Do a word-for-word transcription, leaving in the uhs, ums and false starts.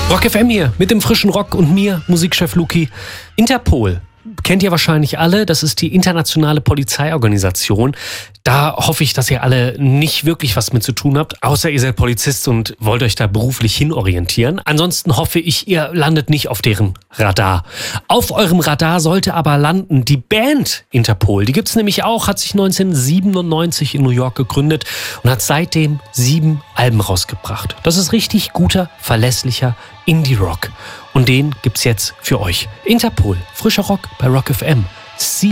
Rock F M hier mit dem frischen Rock und mir, Musikchef Luki. Interpol kennt ihr wahrscheinlich alle, das ist die internationale Polizeiorganisation. Da hoffe ich, dass ihr alle nicht wirklich was mit zu tun habt, außer ihr seid Polizist und wollt euch da beruflich hinorientieren. Ansonsten hoffe ich, ihr landet nicht auf deren Radar. Auf eurem Radar sollte aber landen die Band Interpol. Die gibt's nämlich auch, hat sich neunzehnhundertsiebenundneunzig in New York gegründet und hat seitdem sieben Alben rausgebracht. Das ist richtig guter, verlässlicher Indie-Rock. Und den gibt's jetzt für euch. Interpol, frischer Rock bei Rock F M.